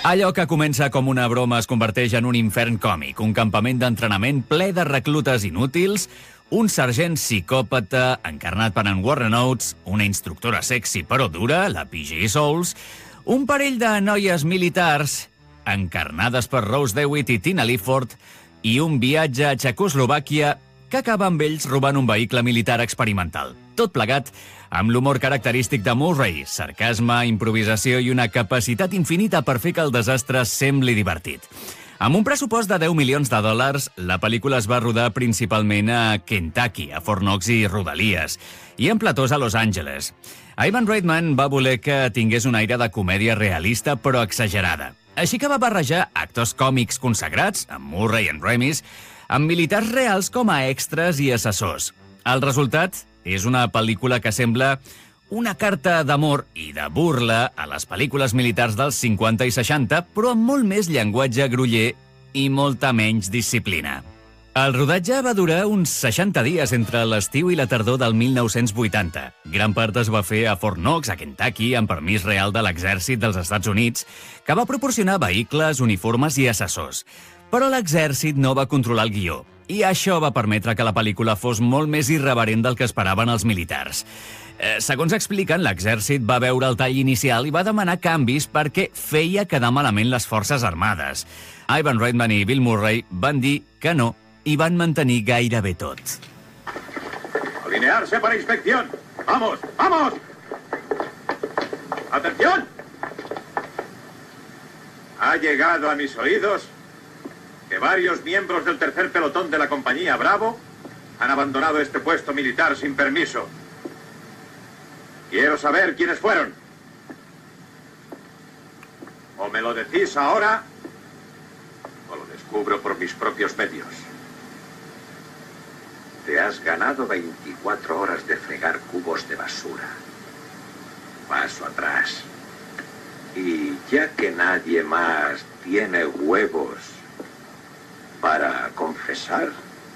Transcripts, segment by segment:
Allò que comença com una broma es converteix en un infern còmic, un campament d'entrenament ple de reclutes inútils, un sergent psicòpata encarnat per en Warren Oates, una instructora sexy però dura, la PJ Souls, un parell de noies militars encarnades per Rose DeWitt i Tina Lifford i un viatge a Txecoslovàquia que acaba amb ells robant un vehicle militar experimental. Tot plegat amb l'humor característic de Murray, sarcasme, improvisació i una capacitat infinita per fer que el desastre sembli divertit. Amb un pressupost de $10 milions, la pel·lícula es va rodar principalment a Kentucky, a Fort Knox i rodalies, i en platós a Los Angeles. Ivan Reitman va voler que tingués un aire de comèdia realista però exagerada. Així que va barrejar actors còmics consagrats, amb Murray i en Remis, amb militars reals com a extras i assessors. El resultat és una pel·lícula que sembla una carta d'amor i de burla a les pel·lícules militars dels 50 i 60, però amb molt més llenguatge groller i molta menys disciplina. El rodatge va durar uns 60 dies entre l'estiu i la tardor del 1980. Gran part es va fer a Fort Knox, a Kentucky, amb permís real de l'exèrcit dels Estats Units, que va proporcionar vehicles, uniformes i assessors. Però l'exèrcit no va controlar el guió, i això va permetre que la pel·lícula fos molt més irreverent del que esperaven els militars. Segons expliquen, l'exèrcit va veure el tall inicial i va demanar canvis perquè feia quedar malament les forces armades. Ivan Reitman i Bill Murray van dir que no i van mantenir gairebé tot. Alinearse para inspección. ¡Vamos, vamos! ¡Atención! Ha llegado a mis oídos que varios miembros del tercer pelotón de la compañía Bravo han abandonado este puesto militar sin permiso. Quiero saber quiénes fueron. O me lo decís ahora, o lo descubro por mis propios medios. Te has ganado 24 horas de fregar cubos de basura. Paso atrás. Y ya que nadie más tiene huevos para confesar,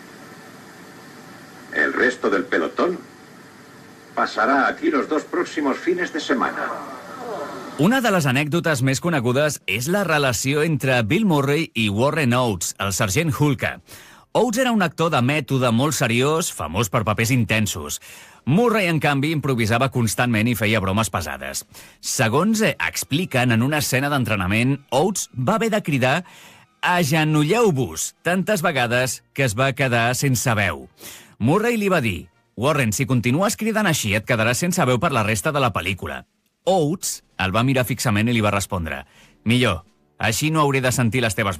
el resto del pelotón pasarà aquí los 2 próximos fines de semana. Una de les anècdotes més conegudes és la relació entre Bill Murray i Warren Oates, el sergent Hulka. Oates era un actor de mètode molt seriós, famós per papers intensos. Murray, en canvi, improvisava constantment i feia bromes pesades. Segons expliquen en una escena d'entrenament, Oates va haver de cridar «Agenolleu-vos» tantes vegades que es va quedar sense veu. Murray li va dir «Warren, si continues cridant així et quedaràs sense veu per la resta de la pel·lícula». Oates el va mirar fixament i li va respondre «Millor, així no hauré de sentir les teves bromes».